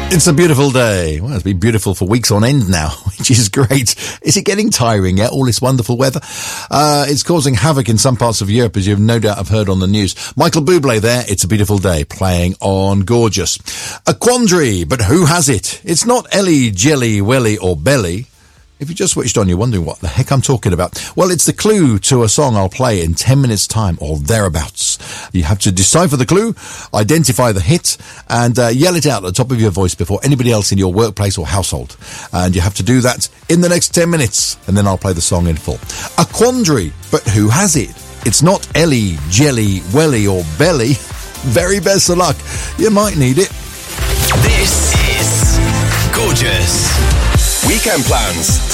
It's a beautiful day. Well, it's been beautiful for weeks on end now, which is great. Is it getting tiring yet, all this wonderful weather? It's causing havoc in some parts of Europe, as you've no doubt have heard on the news. Michael Bublé there, It's a Beautiful Day, playing on Gorgeous. A quandary, but who has it? It's not Ellie, Jelly, Welly or Belly. If you just switched on, you're wondering what the heck I'm talking about. Well, it's the clue to a song I'll play in 10 minutes' time or thereabouts. You have to decipher the clue, identify the hit, and yell it out at the top of your voice before anybody else in your workplace or household. And you have to do that in the next 10 minutes, and then I'll play the song in full. A quandary, but who has it? It's not Ellie, Jelly, Welly or Belly. Very best of luck. You might need it. This is Gorgeous. Weekend plans